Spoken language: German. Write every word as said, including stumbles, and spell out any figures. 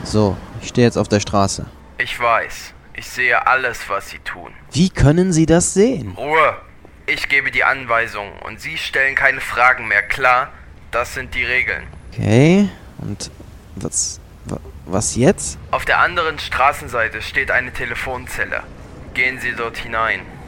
So, ich stehe jetzt auf der Straße. Ich weiß. Ich sehe alles, was Sie tun. Wie können Sie das sehen? Ruhe! Ich gebe die Anweisung und Sie stellen keine Fragen mehr, klar? Das sind die Regeln. Okay, und was, was jetzt? Auf der anderen Straßenseite steht eine Telefonzelle. Gehen Sie dort hinein.